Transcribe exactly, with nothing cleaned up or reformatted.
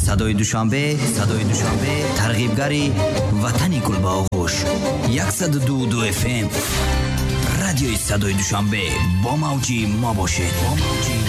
садои душанбе садои душанбе тарғибгари ватани гулбоғуш صد و دو و دو اف ام радиои садои душанбе бо мавҷи мо бошед.